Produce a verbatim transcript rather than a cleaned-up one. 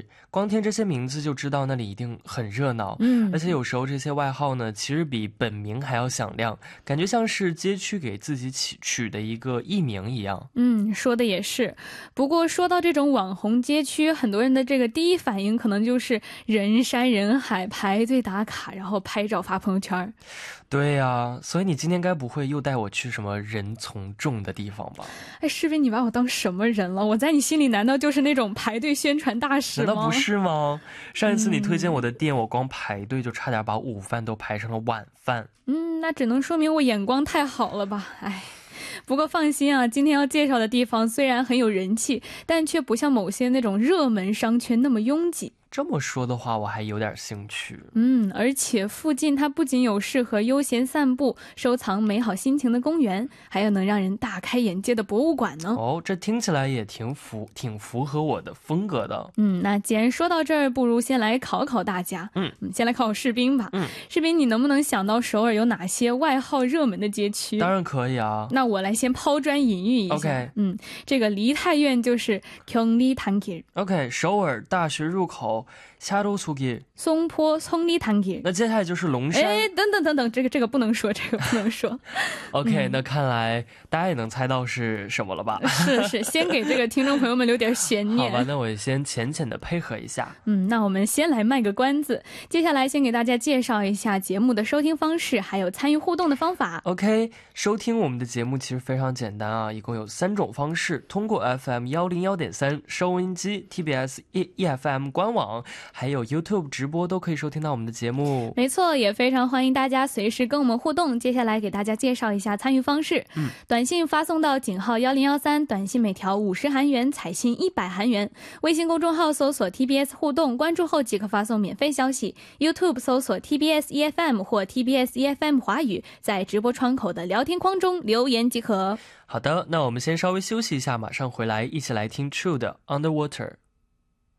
是，光听这些名字就知道那里一定很热闹。 嗯， 而且有时候这些外号呢，其实比本名还要响亮，感觉像是街区给自己起取的一个艺名一样。 嗯，说的也是。不过说到这种网红街区，很多人的这个第一反应可能就是人山人海，排队打卡，然后拍照发朋友圈。 对呀、啊，所以你今天该不会又带我去什么人从众的地方吧？ 哎，视频，你把我当什么人了？我在你心里难道就是那种排队宣传大使吗？ 难道不是吗？上一次你推荐我的店、嗯、我光排队就差点把午饭都排成了晚饭。 嗯，那只能说明我眼光太好了吧。哎，不过放心啊，今天要介绍的地方虽然很有人气，但却不像某些那种热门商圈那么拥挤。 这么说的话我还有点兴趣。 嗯，而且附近它不仅有适合悠闲散步收藏美好心情的公园，还有能让人大开眼界的博物馆呢。 哦，这听起来也挺符挺符合我的风格的。 嗯，那既然说到这儿，不如先来考考大家。 嗯， 先来考考士兵吧。 嗯， 士兵，你能不能想到首尔有哪些外号热门的街区？ 当然可以啊。 那我来先抛砖引玉一下。 OK， 嗯，这个梨泰院就是경리단길。 OK， 首尔大学入口샤로소길， 松坡송리단길。 那接下来就是龙山。 哎，等等等等，这个这个不能说，这个不能说。 OK，、嗯、那看来大家也能猜到是什么了吧？ 是是，先给这个听众朋友们留点悬念。 好吧，那我先浅浅的配合一下。 嗯，那我们先来卖个关子，接下来先给大家介绍一下节目的收听方式，还有参与互动的方法。 OK， 收听我们的节目其实非常简单啊，一共有三种方式，通过 F M 一零一点三 收音机、T B S E F M 官网，还有 YouTube 直播都可以收听到我们的节目。 没错，也非常欢迎大家随时跟我们互动。接下来给大家介绍一下参与方式。 嗯， 短信发送到井号一零一三，短信每条五十韩元，彩信一百韩元。微信公众号搜索 T B S 互动，关注后即可发送免费消息。YouTube 搜索 T B S E F M 或 T B S E F M 华语，在直播窗口的聊天框中留言即可。 好的，那我们先稍微休息一下，马上回来一起来听 True 的 Underwater。